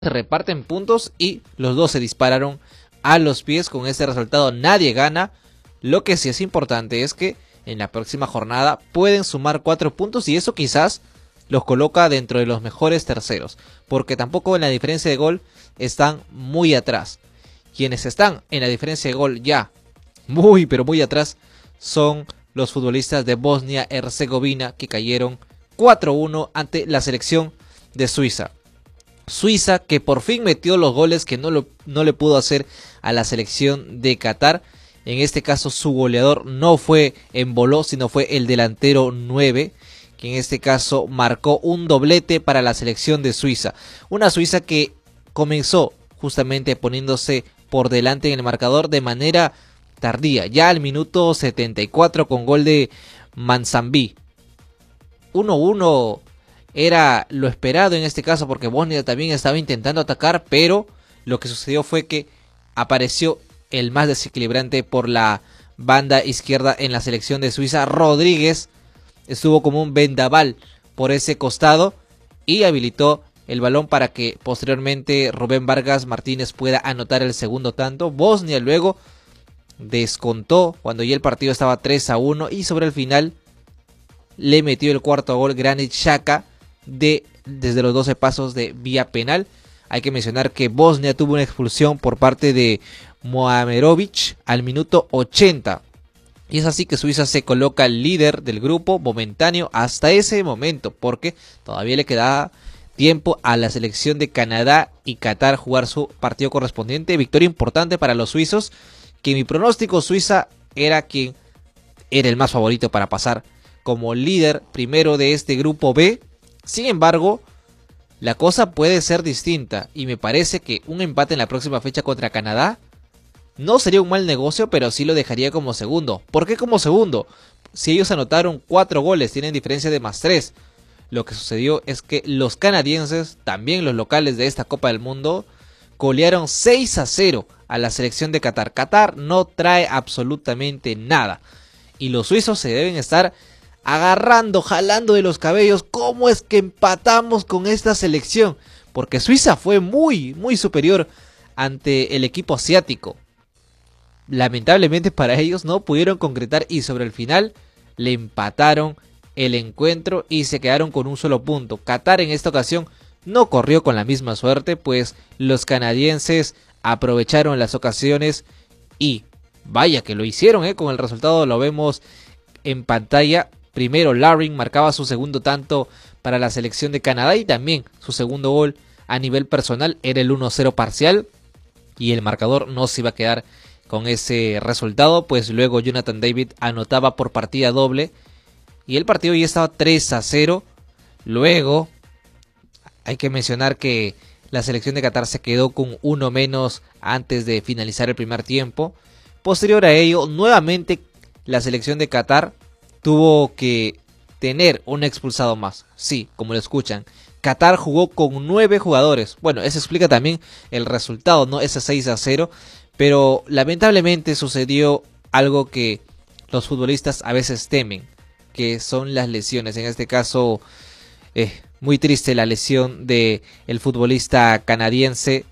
se reparten puntos y los dos se dispararon a los pies. Con este resultado nadie gana. Lo que sí es importante es que en la próxima jornada pueden sumar 4 puntos y eso quizás los coloca dentro de los mejores terceros, porque tampoco en la diferencia de gol están muy atrás. Quienes están en la diferencia de gol ya muy pero muy atrás son los futbolistas de Bosnia-Herzegovina, que cayeron 4-1 ante la selección de Suiza. Suiza que por fin metió los goles que no le pudo hacer a la selección de Qatar. En este caso su goleador no fue Embolo, sino fue el delantero 9, que en este caso marcó un doblete para la selección de Suiza. Una Suiza que comenzó justamente poniéndose por delante en el marcador de manera tardía, ya al minuto 74 con gol de Manzambi. 1-1 era lo esperado en este caso, porque Bosnia también estaba intentando atacar, pero lo que sucedió fue que apareció el más desequilibrante por la banda izquierda en la selección de Suiza. Rodríguez estuvo como un vendaval por ese costado y habilitó el balón para que posteriormente Rubén Vargas Martínez pueda anotar el segundo tanto. Bosnia luego descontó cuando ya el partido estaba 3-1 y sobre el final le metió el cuarto gol Granit Xhaka desde los 12 pasos de vía penal. Hay que mencionar que Bosnia tuvo una expulsión por parte de Mohamerovic al minuto 80. Y es así que Suiza se coloca líder del grupo momentáneo hasta ese momento, porque todavía le quedaba tiempo a la selección de Canadá y Qatar jugar su partido correspondiente. Victoria importante para los suizos, que mi pronóstico Suiza era quien era el más favorito para pasar como líder primero de este grupo B. Sin embargo, la cosa puede ser distinta y me parece que un empate en la próxima fecha contra Canadá no sería un mal negocio, pero sí lo dejaría como segundo. ¿Por qué como segundo? Si ellos anotaron 4 goles, tienen diferencia de +3. Lo que sucedió es que los canadienses, también los locales de esta Copa del Mundo, golearon 6-0 a la selección de Qatar. Qatar no trae absolutamente nada y los suizos se deben estar agarrando, jalando de los cabellos. ¿Cómo es que empatamos con esta selección? Porque Suiza fue muy superior ante el equipo asiático. Lamentablemente para ellos no pudieron concretar y sobre el final le empataron el encuentro y se quedaron con un solo punto. Qatar en esta ocasión no corrió con la misma suerte, pues los canadienses aprovecharon las ocasiones y vaya que lo hicieron, con el resultado lo vemos en pantalla. Primero Larin marcaba su segundo tanto para la selección de Canadá y también su segundo gol a nivel personal era el 1-0 parcial y el marcador no se iba a quedar con ese resultado, pues luego Jonathan David anotaba por partida doble y el partido ya estaba 3-0. Luego hay que mencionar que la selección de Qatar se quedó con uno menos antes de finalizar el primer tiempo. Posterior a ello, nuevamente la selección de Qatar tuvo que tener un expulsado más. Sí, como lo escuchan, Qatar jugó con 9 jugadores. Bueno, eso explica también el resultado, ¿no? Ese 6-0. Pero lamentablemente sucedió algo que los futbolistas a veces temen, que son las lesiones. En este caso, muy triste la lesión de el futbolista canadiense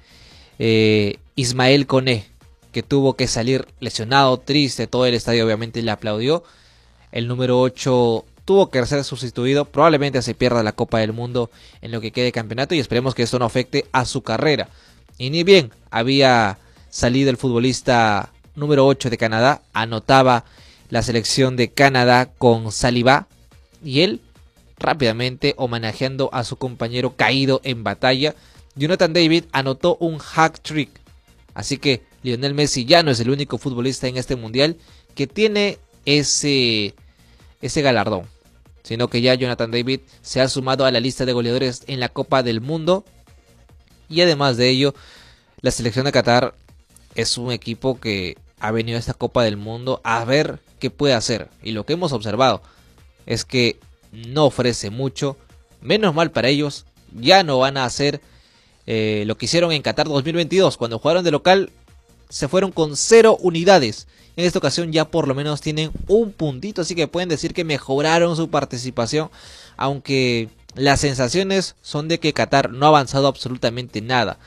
Ismael Koné, que tuvo que salir lesionado, triste. Todo el estadio obviamente le aplaudió. El número 8 tuvo que ser sustituido. Probablemente se pierda la Copa del Mundo en lo que quede de campeonato y esperemos que esto no afecte a su carrera. Y ni bien había salido el futbolista número 8 de Canadá, anotaba la selección de Canadá con Saliba y él rápidamente homenajeando a su compañero caído en batalla. Jonathan David anotó un hat-trick. Así que Lionel Messi ya no es el único futbolista en este mundial que tiene ese galardón, sino que ya Jonathan David se ha sumado a la lista de goleadores en la Copa del Mundo. Y además de ello, la selección de Qatar es un equipo que ha venido a esta Copa del Mundo a ver qué puede hacer. Y lo que hemos observado es que no ofrece mucho. Menos mal para ellos, ya no van a hacer lo que hicieron en Qatar 2022. Cuando jugaron de local se fueron con 0 unidades. En esta ocasión ya por lo menos tienen un puntito, así que pueden decir que mejoraron su participación. Aunque las sensaciones son de que Qatar no ha avanzado absolutamente nada.